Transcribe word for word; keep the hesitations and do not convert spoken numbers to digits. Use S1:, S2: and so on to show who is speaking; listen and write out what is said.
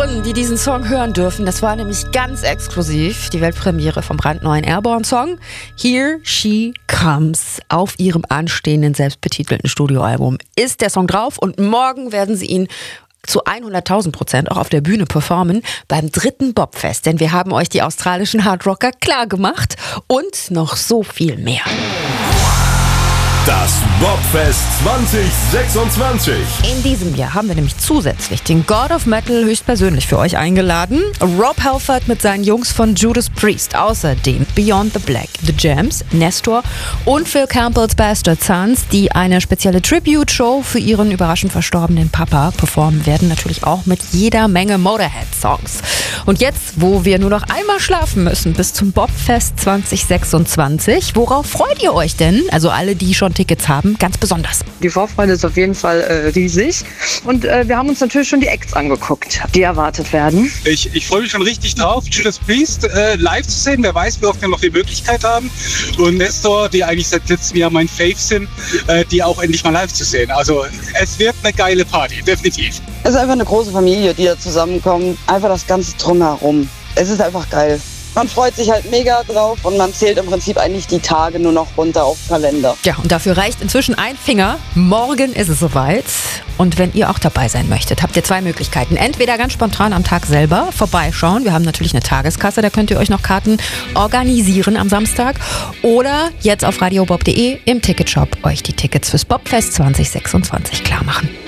S1: Ohren, die diesen Song hören dürfen. Das war nämlich ganz exklusiv die Weltpremiere vom brandneuen Airborne-Song Here She Comes. Auf ihrem anstehenden, selbstbetitelten Studioalbum ist der Song drauf und morgen werden sie ihn zu hunderttausend Prozent auch auf der Bühne performen beim dritten Bobfest. Denn wir haben euch die australischen Hardrocker klar gemacht und noch so viel mehr.
S2: Das Bobfest zwanzig sechsundzwanzig.
S1: In diesem Jahr haben wir nämlich zusätzlich den God of Metal höchstpersönlich für euch eingeladen. Rob Halford mit seinen Jungs von Judas Priest. Außerdem Beyond the Black, The Jams, Nestor und Phil Campbells Bastard Sons, die eine spezielle Tribute-Show für ihren überraschend verstorbenen Papa performen werden. Natürlich auch mit jeder Menge Motorhead-Songs. Und jetzt, wo wir nur noch einmal schlafen müssen bis zum Bobfest zwanzig sechsundzwanzig, worauf freut ihr euch denn? Also alle, die schon Tickets haben, ganz besonders.
S3: Die Vorfreude ist auf jeden Fall äh, riesig und äh, wir haben uns natürlich schon die Acts angeguckt, die erwartet werden.
S4: Ich, ich freue mich schon richtig drauf, Judas Priest äh, live zu sehen. Wer weiß, wie oft wir noch die Möglichkeit haben. Und Nestor, die eigentlich seit letztem Jahr mein Fave sind, äh, die auch endlich mal live zu sehen. Also es wird eine geile Party, definitiv.
S3: Es ist einfach eine große Familie, die da zusammenkommt. Einfach das Ganze drumherum. Es ist einfach geil. Man freut sich halt mega drauf und man zählt im Prinzip eigentlich die Tage nur noch runter auf den Kalender.
S1: Ja, und dafür reicht inzwischen ein Finger. Morgen ist es soweit. Und wenn ihr auch dabei sein möchtet, habt ihr zwei Möglichkeiten. Entweder ganz spontan am Tag selber vorbeischauen. Wir haben natürlich eine Tageskasse, da könnt ihr euch noch Karten organisieren am Samstag. Oder jetzt auf radiobob punkt de im Ticketshop euch die Tickets fürs Bobfest zwanzig sechsundzwanzig klar machen.